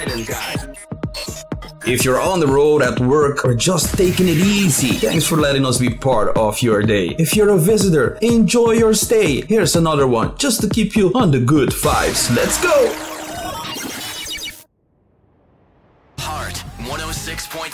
If you're on the road, at work, or just taking it easy, thanks for letting us be part of your day. If you're a visitor, enjoy your stay. Here's another one, just to keep you on the good vibes. Let's go!